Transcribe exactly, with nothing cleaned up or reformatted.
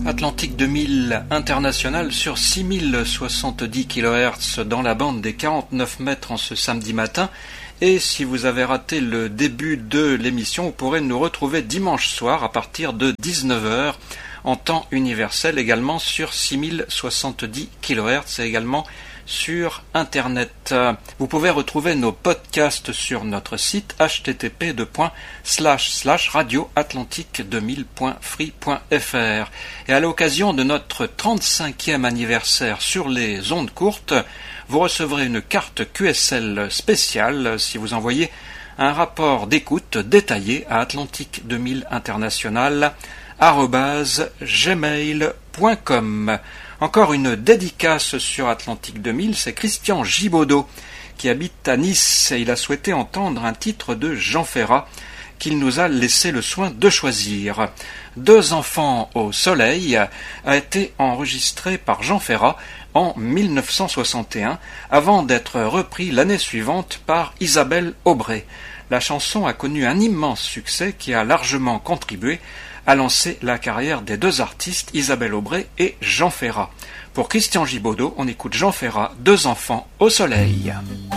Atlantique deux mille international sur six mille soixante-dix kilohertz dans la bande des quarante-neuf mètres en ce samedi matin. Et si vous avez raté le début de l'émission, vous pourrez nous retrouver dimanche soir à partir de dix-neuf heures en temps universel, également sur six mille soixante-dix kilohertz et également sur Internet. Vous pouvez retrouver nos podcasts sur notre site h t t p deux points slash slash radio atlantique deux mille point free point f r. Et à l'occasion de notre trente-cinquième anniversaire sur les ondes courtes, vous recevrez une carte Q S L spéciale si vous envoyez un rapport d'écoute détaillé à atlantique deux mille international arobase gmail point com. Encore une dédicace sur Atlantique deux mille, c'est Christian Gibaudot qui habite à Nice et il a souhaité entendre un titre de Jean Ferrat qu'il nous a laissé le soin de choisir. Deux enfants au soleil a été enregistré par Jean Ferrat en mille neuf cent soixante et un avant d'être repris l'année suivante par Isabelle Aubray. La chanson a connu un immense succès qui a largement contribué à lancer la carrière des deux artistes Isabelle Aubray et Jean Ferrat. Pour Christian Gibaudot, on écoute Jean Ferrat, Deux enfants au soleil.